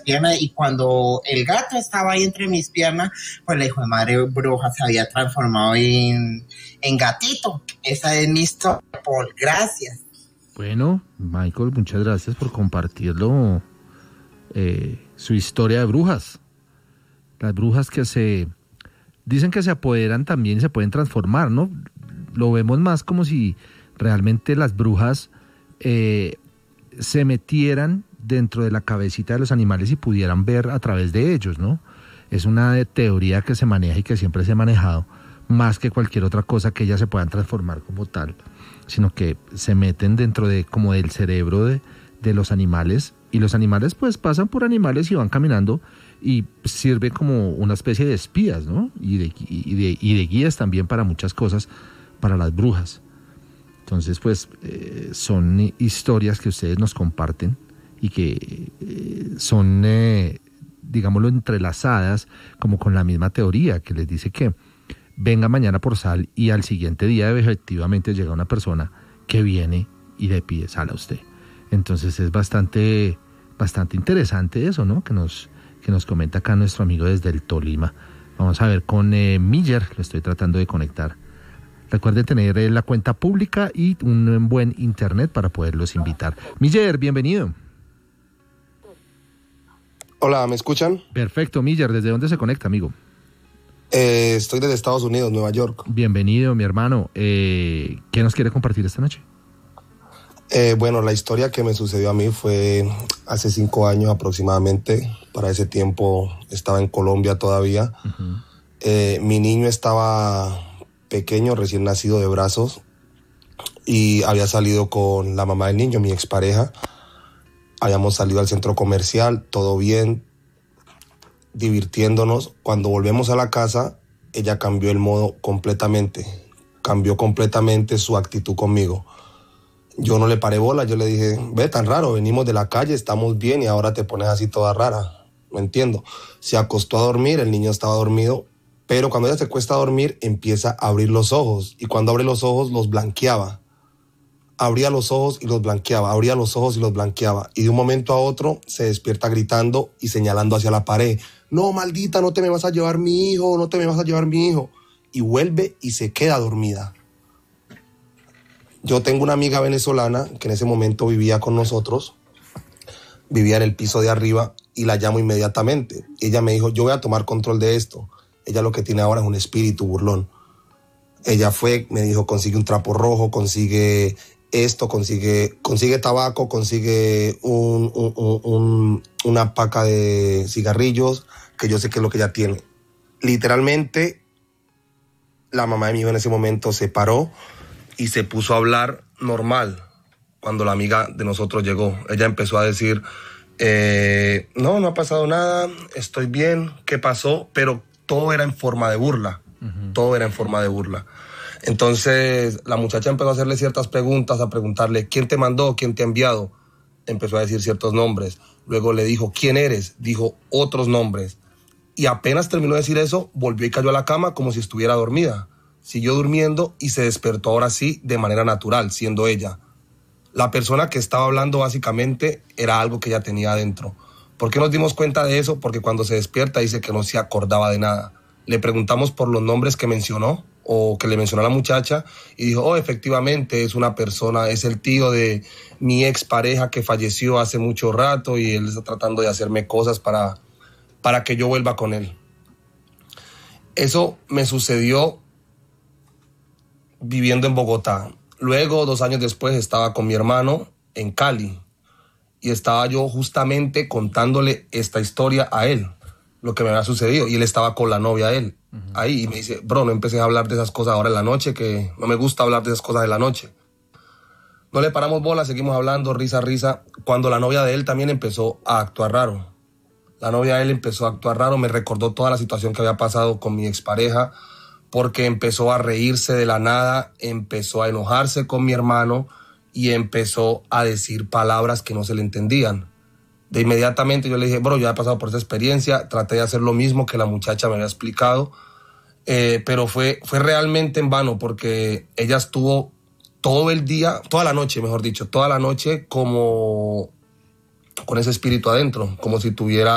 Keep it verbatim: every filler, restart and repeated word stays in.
piernas, y cuando el gato estaba ahí entre mis piernas, pues la hijo de madre bruja se había transformado en, en gatito. Esa es mi historia, Paul. Gracias. Bueno, Michael, muchas gracias por compartirlo, eh, su historia de brujas. Las brujas que se... dicen que se apoderan también y se pueden transformar, ¿no? Lo vemos más como si realmente las brujas eh, se metieran dentro de la cabecita de los animales y pudieran ver a través de ellos, ¿no? Es una teoría que se maneja y que siempre se ha manejado, más que cualquier otra cosa que ellas se puedan transformar como tal, sino que se meten dentro de como del cerebro de, de los animales, y los animales pues pasan por animales y van caminando, y sirve como una especie de espías, ¿no? Y de, y de, y de guías también para muchas cosas, para las brujas. Entonces, pues, eh, son historias que ustedes nos comparten y que eh, son, eh, digámoslo, entrelazadas como con la misma teoría que les dice que venga mañana por sal, y al siguiente día efectivamente llega una persona que viene y le pide sal a usted. Entonces es bastante, bastante interesante eso, ¿no? Que nos... que nos comenta acá nuestro amigo desde el Tolima. Vamos a ver con eh, Miller, lo estoy tratando de conectar. Recuerden tener eh, la cuenta pública y un buen internet para poderlos invitar. Miller, bienvenido. Hola, ¿me escuchan? Perfecto, Miller, ¿desde dónde se conecta, amigo? Eh, estoy desde Estados Unidos, Nueva York. Bienvenido, mi hermano. Eh, ¿Qué nos quiere compartir esta noche? Eh, bueno, la historia que me sucedió a mí fue hace cinco años aproximadamente. Para ese tiempo estaba en Colombia todavía. Uh-huh. Eh, mi niño estaba pequeño, recién nacido de brazos, y había salido con la mamá del niño, mi expareja. Habíamos salido al centro comercial, todo bien, divirtiéndonos. Cuando volvemos a la casa, ella cambió el modo completamente. Cambió completamente su actitud conmigo. Yo no le paré bola, yo le dije, ve, tan raro, venimos de la calle, estamos bien y ahora te pones así toda rara. No entiendo. Se acostó a dormir, el niño estaba dormido, pero cuando ella se cuesta a dormir empieza a abrir los ojos, y cuando abre los ojos los blanqueaba. Abría los ojos y los blanqueaba, abría los ojos y los blanqueaba. Y de un momento a otro se despierta gritando y señalando hacia la pared. No, maldita, no te me vas a llevar mi hijo, no te me vas a llevar mi hijo. Y vuelve y se queda dormida. Yo tengo una amiga venezolana que en ese momento vivía con nosotros, vivía en el piso de arriba, y la llamo inmediatamente. Ella me dijo, yo voy a tomar control de esto. Ella lo que tiene ahora es un espíritu burlón. Ella fue, me dijo, consigue un trapo rojo, consigue esto, consigue, consigue tabaco, consigue un, un, un, una paca de cigarrillos, que yo sé que es lo que ella tiene. Literalmente, la mamá de mi hijo en ese momento se paró y se puso a hablar normal cuando la amiga de nosotros llegó. Ella empezó a decir, eh, no, no ha pasado nada, estoy bien, ¿qué pasó? Pero todo era en forma de burla, uh-huh. Todo era en forma de burla. Entonces la muchacha empezó a hacerle ciertas preguntas, a preguntarle, ¿quién te mandó? ¿Quién te ha enviado? Empezó a decir ciertos nombres. Luego le dijo, ¿quién eres? Dijo otros nombres. Y apenas terminó de decir eso, volvió y cayó a la cama como si estuviera dormida. Siguió durmiendo y se despertó ahora sí de manera natural, siendo ella. La persona que estaba hablando básicamente era algo que ella tenía adentro. ¿Por qué nos dimos cuenta de eso? Porque cuando se despierta dice que no se acordaba de nada. Le preguntamos por los nombres que mencionó o que le mencionó a la muchacha y dijo, oh, efectivamente es una persona, es el tío de mi expareja que falleció hace mucho rato y él está tratando de hacerme cosas para, para que yo vuelva con él. Eso me sucedió viviendo en Bogotá. Luego, dos años después, estaba con mi hermano en Cali y estaba yo justamente contándole esta historia a él, lo que me había sucedido, y él estaba con la novia de él, uh-huh. ahí, y me dice, bro, no empecé a hablar de esas cosas ahora en la noche, que no me gusta hablar de esas cosas en la noche. No le paramos bola, seguimos hablando, risa, risa, cuando la novia de él también empezó a actuar raro. La novia de él empezó a actuar raro, me recordó toda la situación que había pasado con mi expareja, porque empezó a reírse de la nada, empezó a enojarse con mi hermano y empezó a decir palabras que no se le entendían. De inmediatamente yo le dije, bro, yo he pasado por esa experiencia, traté de hacer lo mismo que la muchacha me había explicado, eh, pero fue, fue realmente en vano porque ella estuvo todo el día, toda la noche, mejor dicho, toda la noche como con ese espíritu adentro, como si tuviera